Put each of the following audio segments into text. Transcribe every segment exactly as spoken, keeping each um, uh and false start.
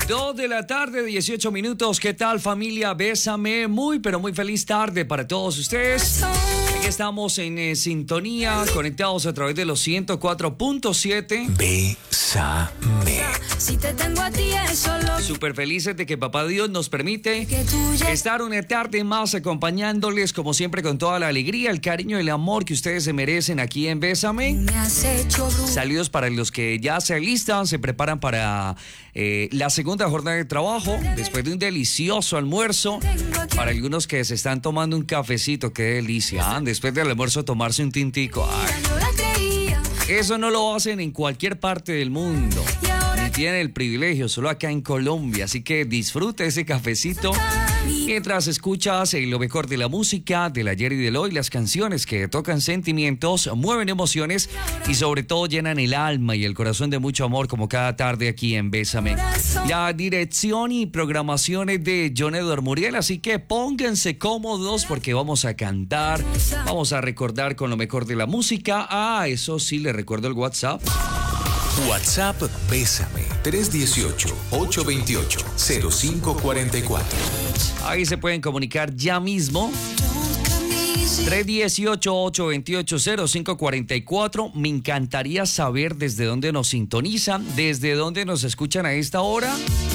dos de la tarde, dieciocho minutos. ¿Qué tal, familia? Bésame. Muy, pero muy feliz tarde para todos ustedes. Aquí estamos en eh, sintonía, conectados a través de los ciento cuatro punto siete. Bésame. Si te tengo a ti es solo Súper felices de que Papá Dios nos permite estar una tarde más acompañándoles, como siempre, con toda la alegría, el cariño y el amor que ustedes se merecen aquí en Bésame. me has hecho bruja. Saludos para los que ya se alistan, se preparan para eh, la segunda jornada de trabajo, después de un delicioso almuerzo. Para algunos que se están tomando un cafecito, qué delicia. ¿eh? Después del almuerzo tomarse un tintico. Ay, Yo la creía eso no lo hacen en cualquier parte del mundo. y ahora Ni tienen el privilegio, solo acá en Colombia. Así que disfrute ese cafecito mientras escuchas eh, lo mejor de la música, del ayer y del hoy, las canciones que tocan sentimientos, mueven emociones y sobre todo llenan el alma y el corazón de mucho amor, como cada tarde aquí en Bésame. La dirección y programación es de John Edward Muriel, así que pónganse cómodos porque vamos a cantar, vamos a recordar con lo mejor de la música. Ah, eso sí, le recuerdo el WhatsApp. WhatsApp Bésame tres uno ocho, ocho dos ocho, cero cinco cuatro cuatro. Ahí se pueden comunicar ya mismo. tres uno ocho, ocho dos ocho, cero cinco cuatro cuatro. Me encantaría saber desde dónde nos sintonizan, desde dónde nos escuchan a esta hora,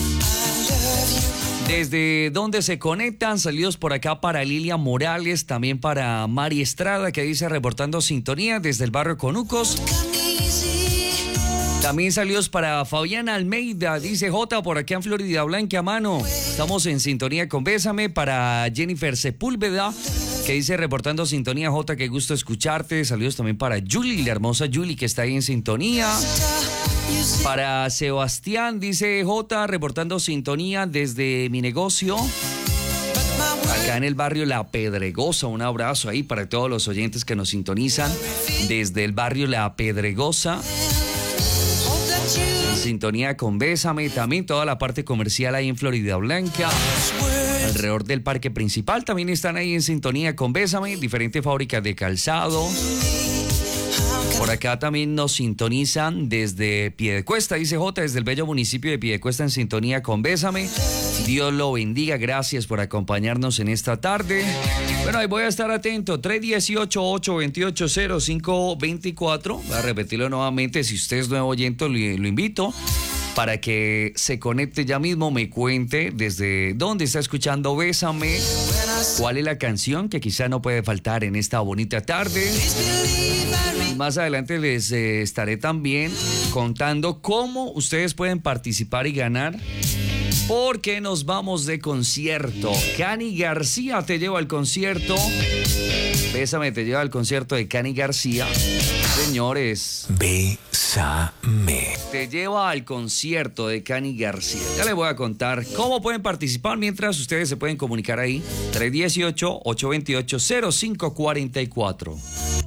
desde dónde se conectan. Saludos por acá para Lilia Morales, también para Mari Estrada, que dice reportando sintonía desde el barrio Conucos. También saludos para Fabiana Almeida, dice J por acá en Florida Blanca, mano. Estamos en sintonía con Bésame. Para Jennifer Sepúlveda, que dice reportando sintonía, J, qué gusto escucharte. Saludos también para Julie, la hermosa Julie, que está ahí en sintonía. Para Sebastián, dice J, reportando sintonía desde mi negocio, acá en el barrio La Pedregosa. Un abrazo ahí para todos los oyentes que nos sintonizan desde el barrio La Pedregosa. Sintonía con Bésame, también toda la parte comercial ahí en Florida Blanca, alrededor del parque principal, también están ahí en sintonía con Bésame, diferentes fábricas de calzado. Por acá también nos sintonizan desde Piedecuesta, dice J, desde el bello municipio de Piedecuesta en sintonía con Bésame. Dios lo bendiga, gracias por acompañarnos en esta tarde. Bueno, ahí voy a estar atento, tres uno ocho, ocho dos ocho, cero cinco dos cuatro. Voy a repetirlo nuevamente, si usted es nuevo oyente, lo, lo invito para que se conecte ya mismo, me cuente desde dónde está escuchando Bésame, cuál es la canción que quizá no puede faltar en esta bonita tarde. Más adelante les eh, estaré también contando cómo ustedes pueden participar y ganar, porque nos vamos de concierto. Cani García te lleva al concierto. Bésame te lleva al concierto de Cani García. Señores, Bésame. te lleva al concierto de Cani García. Ya les voy a contar cómo pueden participar mientras ustedes se pueden comunicar ahí. tres uno ocho, ocho dos ocho, cero cinco cuatro cuatro.